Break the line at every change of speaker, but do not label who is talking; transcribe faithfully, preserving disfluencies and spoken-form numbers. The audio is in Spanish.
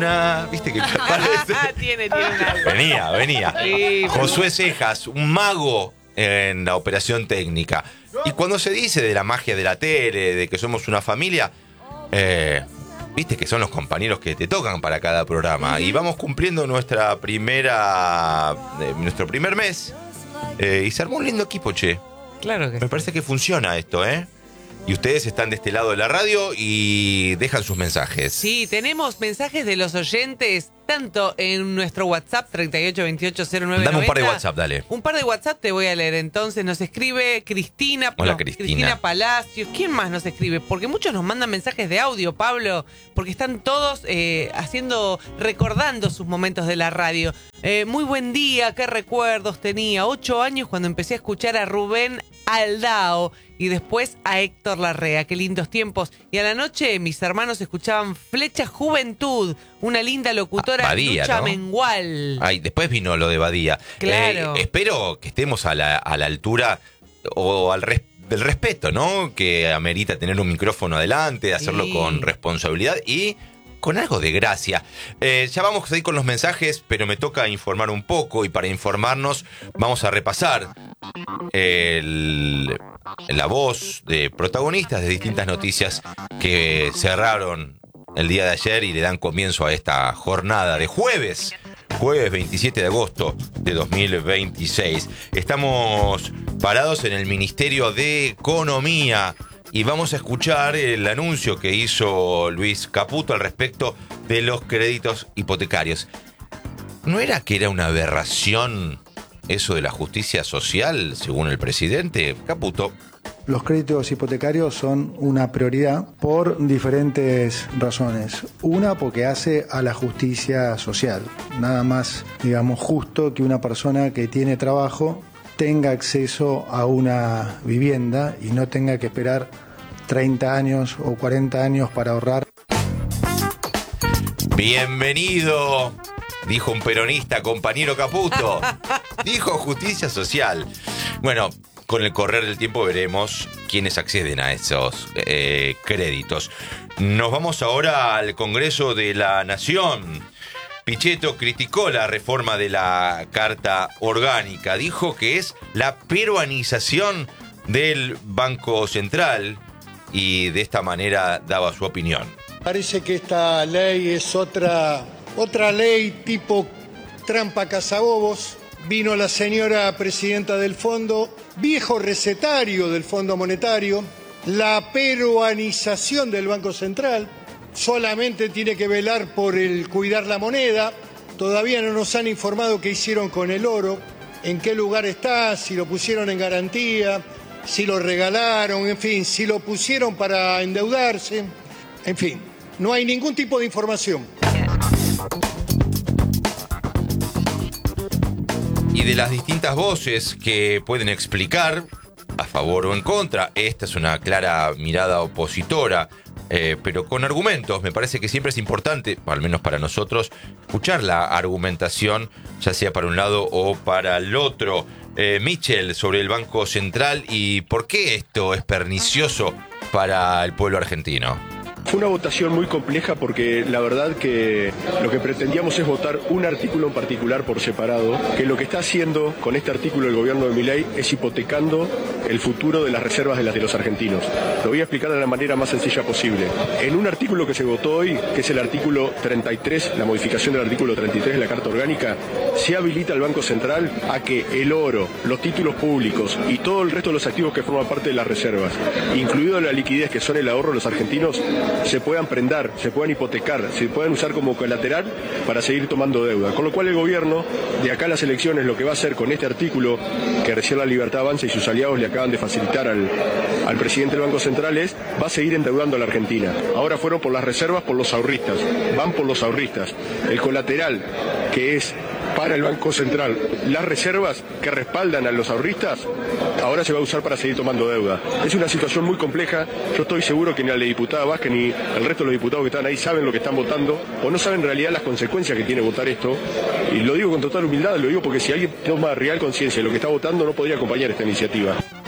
Una, ¿viste que parece?
tiene, tiene una...
Venía, venía.
Sí,
Josué Cejas, un mago en la operación técnica. Y cuando se dice de la magia de la tele, de que somos una familia, eh, viste que son los compañeros que te tocan para cada programa. Y vamos cumpliendo nuestra primera, eh, nuestro primer mes. Eh, y se armó un lindo equipo, che.
Claro que
Me
sí.
parece que funciona esto, ¿eh? Y ustedes están de este lado de la radio y dejan sus mensajes.
Sí, tenemos mensajes de los oyentes, tanto en nuestro WhatsApp treinta y ocho veintiocho cero nueve
Dame un par de
noventa.
WhatsApp, dale.
Un par de WhatsApp te voy a leer entonces. Nos escribe Cristina.
Hola,
no,
Cristina.
Cristina Palacios. ¿Quién más nos escribe? Porque muchos nos mandan mensajes de audio, Pablo, porque están todos eh, haciendo, recordando sus momentos de la radio. Eh, muy buen día, qué recuerdos tenía. Ocho años cuando empecé a escuchar a Rubén Aldao y después a Héctor Larrea. Qué lindos tiempos. Y a la noche mis hermanos escuchaban Flecha Juventud, una linda locutora,
Ah, Badía,
Lucha
¿no?
Mengual.
Ay, después vino lo de Badía.
Claro.
Eh, espero que estemos a la, a la altura o al res, del respeto, ¿no? Que amerita tener un micrófono adelante, hacerlo
Sí.
con responsabilidad y con algo de gracia. Eh, ya vamos a ir con los mensajes, pero me toca informar un poco y para informarnos vamos a repasar el, la voz de protagonistas de distintas noticias que cerraron el día de ayer y le dan comienzo a esta jornada de jueves. Jueves veintisiete de agosto de dos mil veintiséis. Estamos parados en el Ministerio de Economía y vamos a escuchar el anuncio que hizo Luis Caputo al respecto de los créditos hipotecarios. ¿No era que era una aberración eso de la justicia social, según el presidente Caputo?
Los créditos hipotecarios son una prioridad por diferentes razones. Una, porque hace a la justicia social. Nada más, digamos, justo que una persona que tiene trabajo tenga acceso a una vivienda y no tenga que esperar treinta años o cuarenta años para ahorrar.
Bienvenido, dijo un peronista, compañero Caputo. Dijo justicia social. Bueno, con el correr del tiempo veremos quiénes acceden a esos eh, créditos. Nos vamos ahora al Congreso de la Nación. Pichetto criticó la reforma de la Carta Orgánica. Dijo que es la peruanización del Banco Central y de esta manera daba su opinión.
Parece que esta ley es otra, otra ley tipo trampa cazabobos. Vino la señora presidenta del fondo, viejo recetario del Fondo Monetario, la peruanización del Banco Central, solamente tiene que velar por el cuidar la moneda. Todavía no nos han informado qué hicieron con el oro, en qué lugar está, si lo pusieron en garantía, si lo regalaron, en fin, si lo pusieron para endeudarse, en fin, no hay ningún tipo de información.
Y de las distintas voces que pueden explicar a favor o en contra, esta es una clara mirada opositora, eh, pero con argumentos. Me parece que siempre es importante, al menos para nosotros, escuchar la argumentación, ya sea para un lado o para el otro. Eh, Michel, sobre el Banco Central y por qué esto es pernicioso para el pueblo argentino.
Fue una votación muy compleja porque la verdad que lo que pretendíamos es votar un artículo en particular por separado, que lo que está haciendo con este artículo el gobierno de Milei es hipotecando el futuro de las reservas de, las de los argentinos. Lo voy a explicar de la manera más sencilla posible. En un artículo que se votó hoy, que es el artículo treinta y tres, la modificación del artículo treinta y tres de la Carta Orgánica, se habilita al Banco Central a que el oro, los títulos públicos y todo el resto de los activos que forman parte de las reservas, incluido la liquidez que son el ahorro de los argentinos, se puedan prendar, se puedan hipotecar, se puedan usar como colateral para seguir tomando deuda. Con lo cual el gobierno, de acá a las elecciones, lo que va a hacer con este artículo, que recién La Libertad Avanza y sus aliados le acaban de facilitar al, al presidente del Banco Central, es, va a seguir endeudando a la Argentina. Ahora fueron por las reservas, por los ahorristas, van por los ahorristas. El colateral, que es para el Banco Central, las reservas que respaldan a los ahorristas, ahora se va a usar para seguir tomando deuda. Es una situación muy compleja. Yo estoy seguro que ni la diputada Vázquez ni el resto de los diputados que están ahí saben lo que están votando o no saben en realidad las consecuencias que tiene votar esto. Y lo digo con total humildad, lo digo porque si alguien toma real conciencia de lo que está votando no podría acompañar esta iniciativa.